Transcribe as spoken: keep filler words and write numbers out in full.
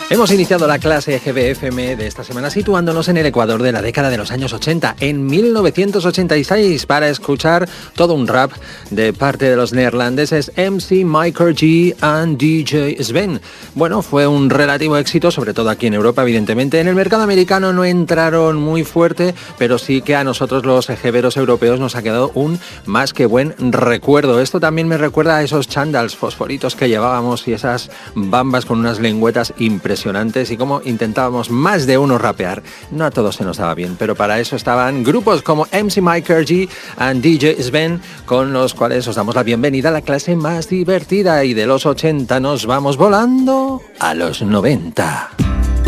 Hemos iniciado la clase G B F M de esta semana situándonos en el Ecuador de la década de los años ochenta, en mil novecientos ochenta y seis, para escuchar todo un rap de parte de los neerlandeses M C Michael G and D J Sven. Bueno, fue un relativo éxito, sobre todo aquí en Europa, evidentemente. En el mercado americano no entraron muy fuerte, pero sí que a nosotros los jeberos europeos nos ha quedado un más que buen recuerdo. Esto también me recuerda a esos chándals fosforitos que llevábamos y esas bambas con unas lengüetas impresionantes. Y como intentábamos más de uno rapear. No a todos se nos daba bien, pero para eso estaban grupos como M C Michael G and D J Sven, con los cuales os damos la bienvenida a la clase más divertida, y de los ochenta nos vamos volando a los noventa.